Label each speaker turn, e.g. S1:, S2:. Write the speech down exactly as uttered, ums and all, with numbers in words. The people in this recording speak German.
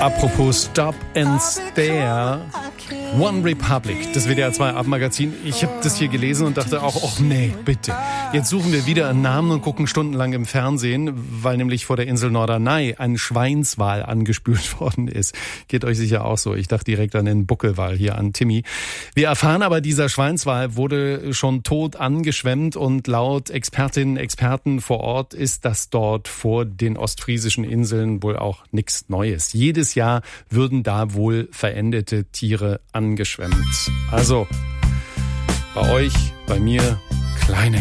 S1: Apropos Stop and Stare, One Republic, das W D R zwei Abendmagazin. Ich habe das hier gelesen und dachte auch, ach nee, bitte. Jetzt suchen wir wieder einen Namen und gucken stundenlang im Fernsehen, weil nämlich vor der Insel Norderney ein Schweinswal angespült worden ist. Geht euch sicher auch so. Ich dachte direkt an den Buckelwal hier, an Timmy. Wir erfahren aber, dieser Schweinswal wurde schon tot angeschwemmt und laut Expertinnen und Experten vor Ort ist das dort vor den ostfriesischen Inseln wohl auch nichts Neues. Jedes Jahr würden da wohl verendete Tiere angeschwemmt. Also bei euch, bei mir, kleine